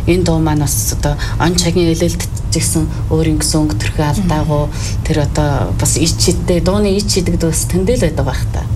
энэ дуу маань бас одоо он цагийн элэлт гэсэн өөр ингэсэн өнгө төрхөө алдаагүй тэр одоо бас ич хиттэй дууны ич хийдэг дөөс тэндэл байдаг байх та.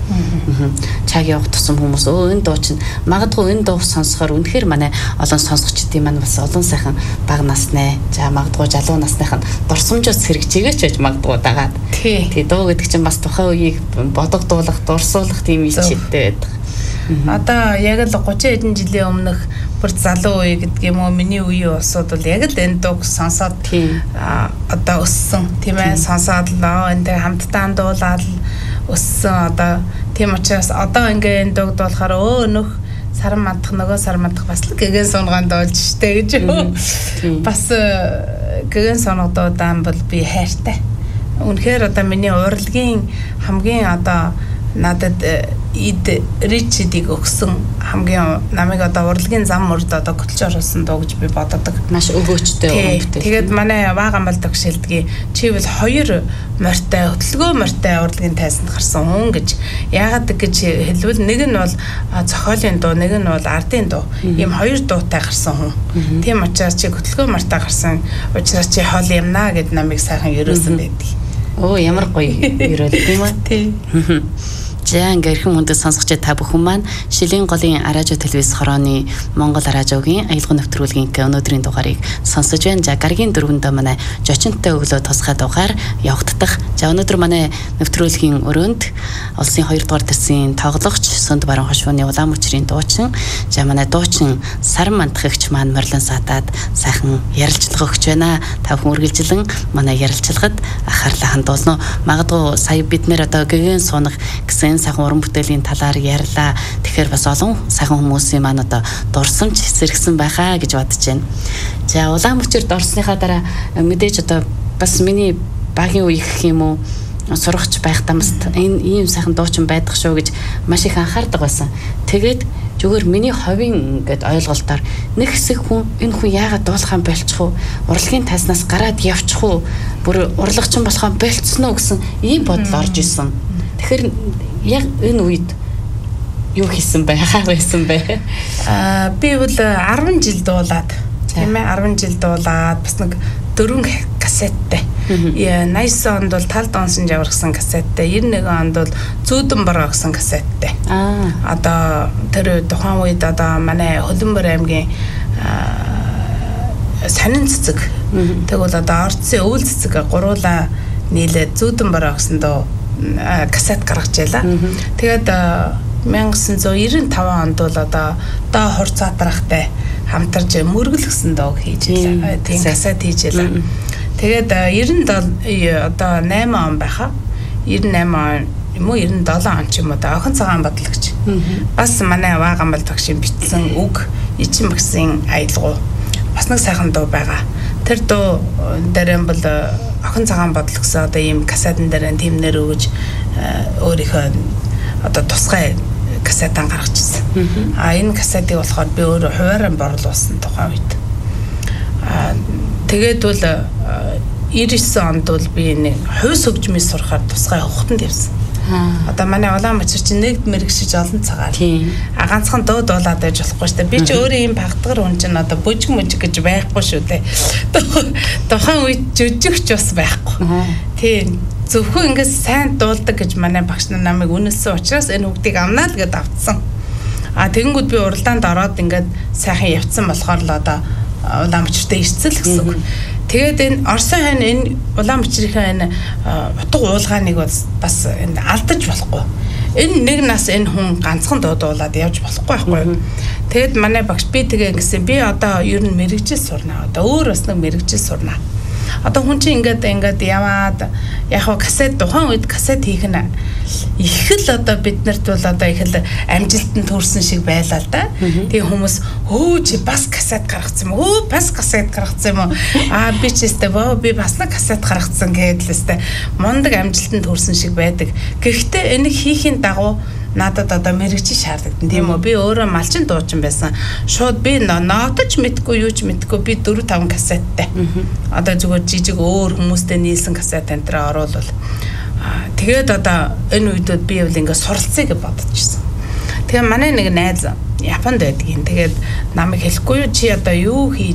Чаг явах тусам хүмүүс энэ дуу чинь магадгүй энэ дуу сонсохоор үнэхээр манай олон сонсогчдын маань бас олон сайхан бага насны за магадгүй залуу насных нь дурсамжаас хэрэгжээгээч байж магадгүй дагаад. Тий дуу гэдэг чинь бас тухайн үеийг бодогдуулах, дурсуулах тийм ич хиттэй байдаг. Одоо яг л 30 хэдэн жилийн өмнөх бүр залуу үе гэдэг юм уу миний үеийн усуд бол яг л энэ дууг сонсоод одоо өссөн тийм ээ сонсоод л энэ хамтдаа дуулаад өссөн одоо тийм учраас одоо ингээ энэ дууг дуулахаар нөх саран мандах нөгөө саран мандах бас л гэгэн сунганд дуулж штэ гэж бас гэгэн сунгадуудаан бол би хайртай. Үнэхээр одоо миний урлагийн хамгийн одоо надад ид ричдийг өгсөн хамгийн намайг одоо урлагийн зам мөрд одоо хөтлж оруулсан дуу гэж би боддог. Маш өгөөчтэй өгөөмтэй. Тэгээд манай Ваагамбал төгшөлдгийн чи бол 2 морьтой хөтлөгөө морьтой урлагийн тайсанд гарсан хүн гэж яагаад гэж хэлвэл нэг нь бол зохиолын дуу, нэг нь бол ардын дуу. Ийм 2 дуутай гарсан хүн. Тийм учраас чи хөтлөгөө морьтой гарсан учраас чи хол юмнаа гэд намайг сайхан ерөөсөн байдаг. Оо ямар гоё ерөөл тийм үү? Тийм. За ингээ эрхэм хүндэт сонсогч та бүхэн маань Шилийн голын Аражо телевиз хорооны Монгол Аражогийн аялга нэвтрүүлгийн өнөөдрийн дугаарыг сонсож байна. За гаргийн дөрвөндөө манай жочинттой өглөө тусгай дугаар явагдах. За өнөөдөр манай нэвтрүүлгийн өрөөнд улсын 2 дугаар дэрсийн тоглогч Сөнд Баруун хошууны улаан мөчрийн дуучин за манай дуучин Саран мандахгч маань морлон сатаад сайхан ярилцлага өгч байна. Та бүхэн үргэлжлэн манай ярилцлагад анхаарлаа хандуулна. Магадгүй сая бид нэр одоо гэгэн сунах гэсэн сайхан уран бүтээлийн талаар ярьлаа. Тэгэхээр бас олон сайхан хүмүүсийн маань одоо дурсамж эсэргсэн байхаа гэж бодож байна. За улаан мөчөрд орсныхаа дараа мэдээж одоо бас миний багийн үе гэх юм уу сурагч байхдаа бас энэ ийм сайхан дуучин байдаг шүү гэж маш их анхаардаг байсан. Тэгээд зүгээр миний ховын ингээд ойлголтоор нэг хэсэг хүн энэ хүн яагаад дуулахаа болчих уу? Урлагийн тайснаас гараад явчих уу? Бүр урлагчин болохоо болцсон уу гэсэн ийм бодол орж исэн. Тэгэхээр яг энэ үед юу хийсэн байхаа байсан бэ? Би бол 10 жил дуулаад тийм ээ 10 жил дуулаад бас нэг 4 кассеттай. 89 онд бол Тал Донсон Жавар гэсэн кассеттай, 91 онд бол Зүүдэн Бороо гэсэн кассеттай. Одоо тэр тухайн үед одоо манай Хөлбөмбөр аймгийн сонин цэцэг. Тэгвэл одоо орцсын өвөл цэцэг гуруула нийлээд Зүүдэн Бороо гэсэн доо кассет гаргаж байла. Тэгээд 1995 онд бол одоо доо хурцаатрахтай хамтарч мөргөл гэсэн дуу хийж байлаа. Тийм кассет хийж байлаа. Тэгээд 97 одоо 8 он байхаа. 98 он юм уу 97 он ч юм уу одоо охин цагаан бодлагч. Бас манай Ваагамбал төгшийн бичсэн үг Ичин багсын аялгуу бас нэг сайхан дуу байгаа. Тэр дуу дээр бол охин цагаан бодлагсаа одоо ийм кассетын дээр тийм нэр өгж өөрийнхөө одоо тусгай кассетан гаргачихсан. Энэ кассетыг болохоор би өөрөө хуваараа борлуулсан тухайн үед. Тэгээд бол 99 онд бол би нэг хувь сүгжмээ сурахаар тусгай хухтанд явсан. Одоо манай улаан мөчр чинь нэгд мэрэгшиж олон цагаар. Ганцхан дуу дуулаад байж болохгүй шүү дээ. Би ч өөрөө ийм багтгар хүн чинь одоо бүжиг гэж байхгүй шүү дээ. Тухайн үед жүжигч бас байхгүй. Тийм. Зөвхөн ингэж сайн дуулдаг гэж манай багш нар намайг үнэлсэн учраас энэ хүүхдийг амнаа л гэд авцсан. Тэгэнгүүт би уралдаанд ороод ингээд сайхан явцсан болохоор л одоо улаан мөчртэй ирцэл гэсэн үг. Тэгээд энэ Орсын хань энэ улаан мөчрийнхээ энэ утга уулгааныг бас энэ алдаж болохгүй. Энэ нэг нас энэ хүн ганцхан дуудуулаад явж болохгүй байхгүй. Тэгэд манай багш би тэгээ ингэсэн би одоо ер нь мэрэгжил сурнаа. Одоо өөр бас нэг мэрэгжил сурнаа. Одоо хүн чинь ингээд яваад яг хаа кассет тухайн үед кассет хийх нь их л одоо биднэрт бол одоо их л амжилтанд төрсэн шиг байлаа л да. Тэгээ хүмүүс өө чи бас кассет гаргацсан юм уу? Бас кассет гаргацсан юм уу? Би ч өстэй би бас нэг кассет гаргацсан гэдэл өстэй мундаг амжилтанд төрсэн шиг байдаг. Гэхдээ энийг хийхийн дагуу надад одоо мэрэгжил шаардлагдан тийм үү би өөрөө малчин дуучин байсан. Шууд би нотож мэдгүй юу ч мэдгүй би 4-5 кассеттай. Одоо зүгээр жижиг өөр хүмүүстэй нийлсэн кассет энтраа оруулвал тэгээд одоо энэ үедээ би бол ингээд суралцъя гэж бодчихсон. Тэгээ манай нэг найз Японд байдаг юм. Тэгээд намайг хэлэхгүй юу чи одоо юу хийж